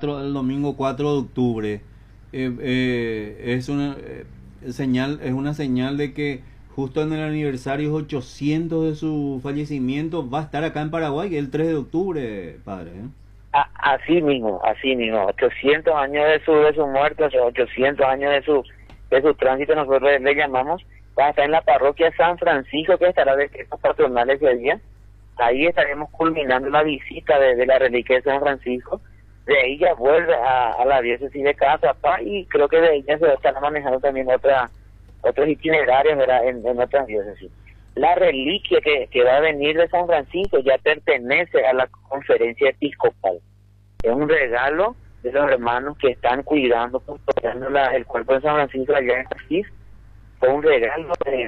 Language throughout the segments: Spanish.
el domingo 4 de octubre, es una señal de que justo en el aniversario 800 de su fallecimiento va a estar acá en Paraguay, el 3 de octubre, padre, ¿eh? Así mismo, 800 años de su muerte, o sea, 800 años de su tránsito, nosotros le llamamos. Va a estar en la parroquia San Francisco, que estará de fiestas patronales ese día. Ahí estaremos culminando la visita de la reliquia de San Francisco. De ahí ya vuelve a la diócesis de Caazapá, y creo que de ahí ya se estará manejando también otros itinerarios, ¿verdad?, en otras diócesis. La reliquia que va a venir de San Francisco ya pertenece a la conferencia episcopal. Es un regalo de los hermanos que están custodiando el cuerpo de San Francisco allá en Asís. Fue un regalo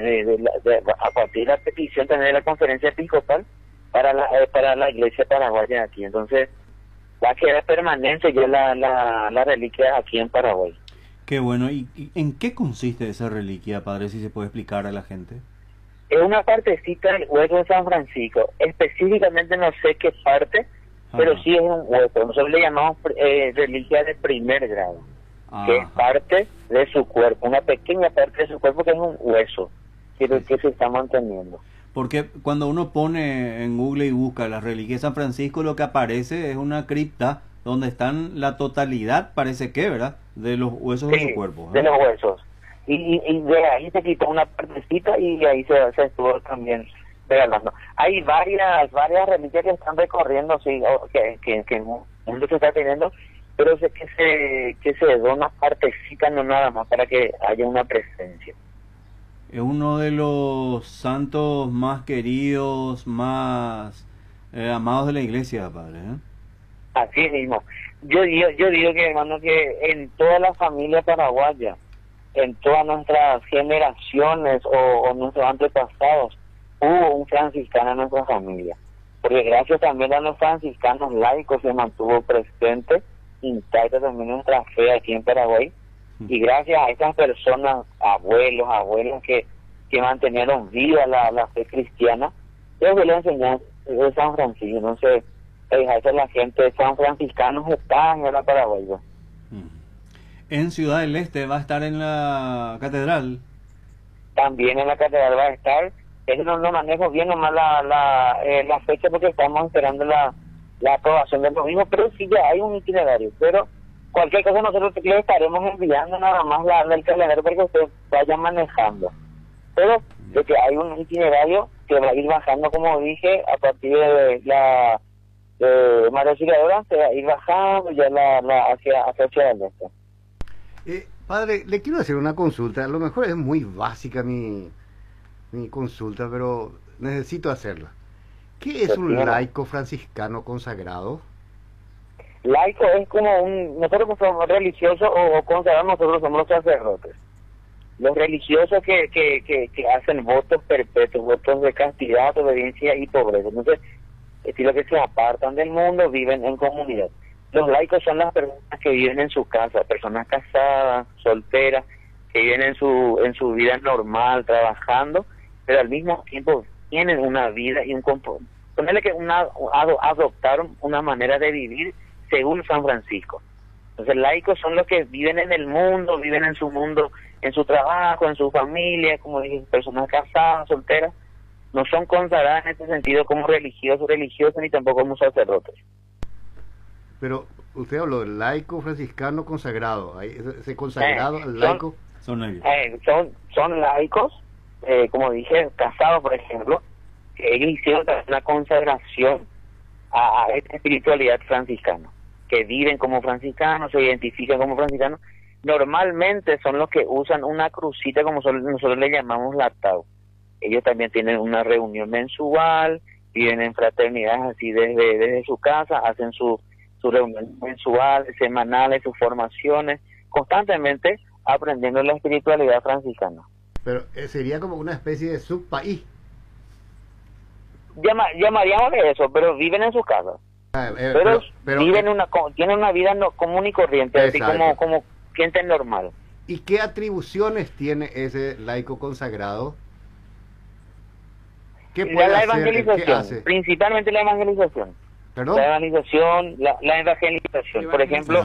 a partir de la petición también de la conferencia episcopal para la iglesia paraguaya aquí. Entonces va a quedar permanente ya la reliquia aquí en Paraguay. Qué bueno. ¿Y en qué consiste esa reliquia, padre, si se puede explicar a la gente? Es una partecita del hueso de San Francisco. Específicamente no sé qué parte, pero sí es un hueso. Nosotros le llamamos reliquia de primer grado, que es parte de su cuerpo, una pequeña parte de su cuerpo, que es un hueso que se está manteniendo. Porque cuando uno pone en Google y busca la reliquia de San Francisco, lo que aparece es una cripta donde están la totalidad, parece que, ¿verdad?, de los huesos de su cuerpo, ¿eh? De los huesos. Y de ahí se quitó una partecita y ahí se estuvo también regalando. Hay varias reliquias que están recorriendo, sí, que el mundo se está teniendo, pero sé que se dona partecita, no nada más, para que haya una presencia. Es uno de los santos más queridos, más amados de la iglesia, padre, ¿eh? Así mismo. Yo digo que, hermano, que en toda la familia paraguaya, en todas nuestras generaciones o nuestros antepasados, hubo un franciscano en nuestra familia. Porque gracias también a los franciscanos laicos se mantuvo presente, intacta también nuestra fe aquí en Paraguay. Y gracias a estas personas, abuelas que mantenieron viva la fe cristiana, yo le enseñé de San Francisco. Entonces, esa la gente de San Franciscanos está en la Paraguay. En Ciudad del Este va a estar en la catedral. También en la catedral va a estar. Eso no manejo bien nomás la fecha, porque estamos esperando la aprobación del mismo, pero sí ya hay un itinerario. Pero cualquier cosa nosotros le estaremos enviando nada más el calendario para que usted vaya manejando. Pero de que hay un itinerario que va a ir bajando, como dije, a partir de la María Auxiliadora, se va a ir bajando ya hacia Ciudad del Este. Padre, le quiero hacer una consulta. A lo mejor es muy básica mi consulta, pero necesito hacerla. ¿Qué es un laico franciscano consagrado? Laico es como nosotros somos religiosos o consagrados, nosotros somos los sacerdotes. Los religiosos que hacen votos perpetuos, votos de castidad, obediencia y pobreza. Entonces, estilo que se apartan del mundo, viven en comunidad. Los laicos son las personas que viven en su casa, personas casadas, solteras, que viven en su vida normal, trabajando, pero al mismo tiempo tienen una vida y ponerle que adoptaron una manera de vivir según San Francisco. Entonces, laicos son los que viven en el mundo, viven en su mundo, en su trabajo, en su familia, como dije, personas casadas, solteras. No son consagradas en este sentido como religiosos, ni tampoco como sacerdotes. Pero usted habló del laico franciscano consagrado. ¿Ese consagrado, el laico? Son ellos. Son laicos, como dije, casados, por ejemplo, que ellos hicieron una consagración a esta espiritualidad franciscana, que viven como franciscanos, se identifican como franciscanos. Normalmente son los que usan una crucita, como nosotros le llamamos la tau. Ellos también tienen una reunión mensual, viven en fraternidades así desde su casa, hacen su reunión mensual, semanales, sus formaciones, constantemente aprendiendo la espiritualidad franciscana. Pero sería como una especie de subpaís. Llamaríamos de eso, pero viven en sus casas. Pero viven tienen una vida común y corriente, así como gente normal. ¿Y qué atribuciones tiene ese laico consagrado? ¿Qué puede la hacer? evangelización, ¿Qué hace? principalmente la evangelización. ¿Perdón? La evangelización, la evangelización. Por ejemplo,